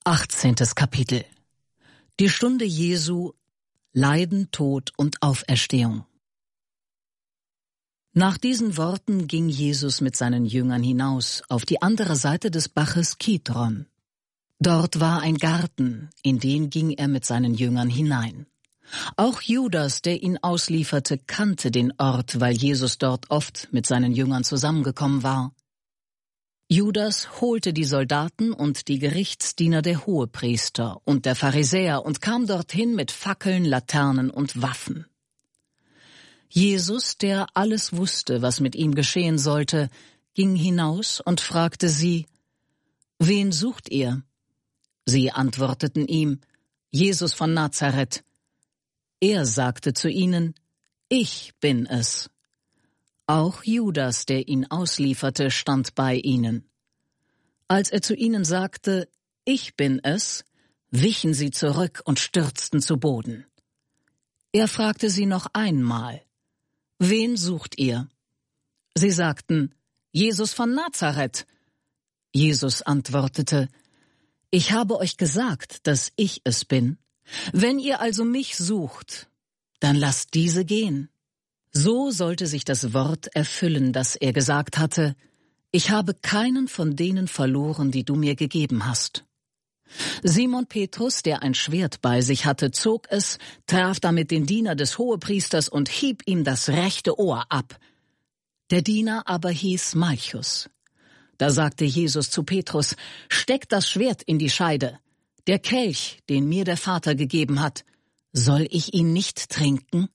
18. Kapitel. Die Stunde Jesu, Leiden, Tod und Auferstehung. Nach diesen Worten ging Jesus mit seinen Jüngern hinaus auf die andere Seite des Baches Kidron. Dort war ein Garten, in den ging er mit seinen Jüngern hinein. Auch Judas, der ihn auslieferte, kannte den Ort, weil Jesus dort oft mit seinen Jüngern zusammengekommen war. Judas holte die Soldaten und die Gerichtsdiener der Hohepriester und der Pharisäer und kam dorthin mit Fackeln, Laternen und Waffen. Jesus, der alles wusste, was mit ihm geschehen sollte, ging hinaus und fragte sie: »Wen sucht ihr?« Sie antworteten ihm: »Jesus von Nazareth.« Er sagte zu ihnen: »Ich bin es.« Auch Judas, der ihn auslieferte, stand bei ihnen. Als er zu ihnen sagte: »Ich bin es«, wichen sie zurück und stürzten zu Boden. Er fragte sie noch einmal: »Wen sucht ihr?« Sie sagten: »Jesus von Nazareth.« Jesus antwortete: »Ich habe euch gesagt, dass ich es bin. Wenn ihr also mich sucht, dann lasst diese gehen.« So sollte sich das Wort erfüllen, das er gesagt hatte: »Ich habe keinen von denen verloren, die du mir gegeben hast.« Simon Petrus, der ein Schwert bei sich hatte, zog es, traf damit den Diener des Hohepriesters und hieb ihm das rechte Ohr ab. Der Diener aber hieß Malchus. Da sagte Jesus zu Petrus: »Steck das Schwert in die Scheide. Der Kelch, den mir der Vater gegeben hat, soll ich ihn nicht trinken?«